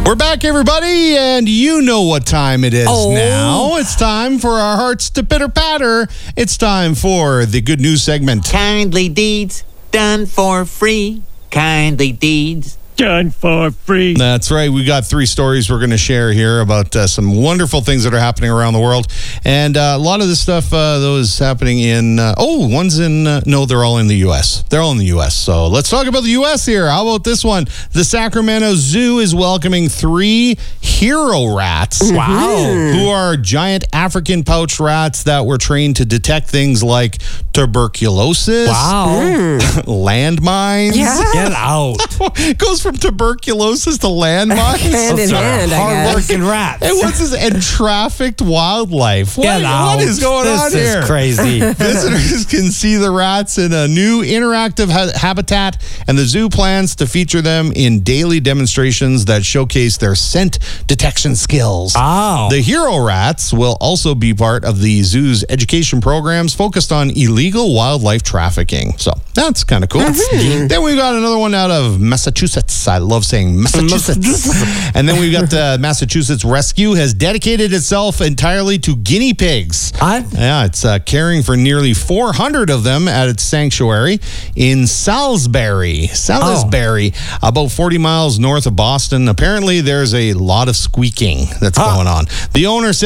We're back, everybody, and you know what time it is now. It's time for our hearts to pitter-patter. It's time for the good news segment. Kindly deeds done for free. Kindly deeds done for free. That's right. We got 3 stories we're going to share here about some wonderful things that are happening around the world. And a lot of this stuff, though, is happening in... one's in... no, they're all in the U.S. They're all in the U.S. So let's talk about the U.S. here. How about this one? The Sacramento Zoo is welcoming 3 hero rats. Wow. Who are giant African pouch rats that were trained to detect things like tuberculosis. Wow. Landmines. Yeah. Get out. It goes from tuberculosis to landmines. Hand in hand, I guess. Hard-working rats. And what's this? And trafficked wildlife. Get out. What is going on here? This is crazy. Visitors can see the rats in a new interactive habitat, and the zoo plans to feature them in daily demonstrations that showcase their scent detection skills. Wow. The hero rats will also be part of the zoo's education programs focused on illegal wildlife trafficking. So that's kind of cool. Then we got another one out of Massachusetts. I love saying Massachusetts. And then we've got Massachusetts Rescue has dedicated itself entirely to guinea pigs. What? Yeah, it's caring for nearly 400 of them at its sanctuary in Salisbury, about 40 miles north of Boston. Apparently, there's a lot of squeaking that's going on. The owner said